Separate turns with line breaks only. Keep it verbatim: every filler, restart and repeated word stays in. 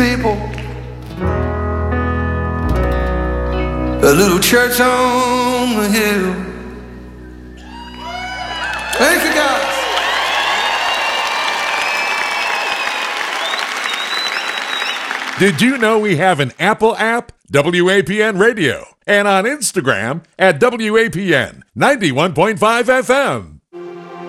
people. A little church on the hill. Thank you, guys.
Did you know we have an Apple app, W A P N Radio, and on Instagram at W A P N ninety-one point five F M?